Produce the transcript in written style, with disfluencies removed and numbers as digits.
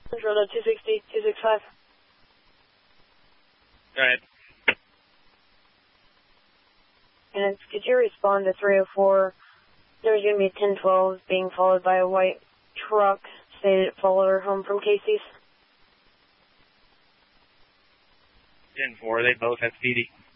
Control 260, 265. Go ahead. And could you respond to 304? There's going to be 1012 being followed by a white truck. Stated it followed her home from Casey's. 10-4, they both have PD.